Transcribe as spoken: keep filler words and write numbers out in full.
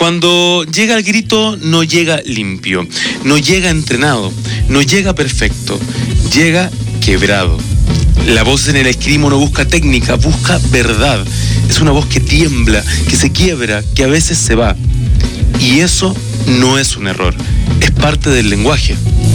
Cuando llega el grito, no llega limpio, no llega entrenado, no llega perfecto, llega quebrado. La voz en el escrimo no busca técnica, busca verdad. Es una voz que tiembla, que se quiebra, que a veces se va. Y eso no es un error, es parte del lenguaje.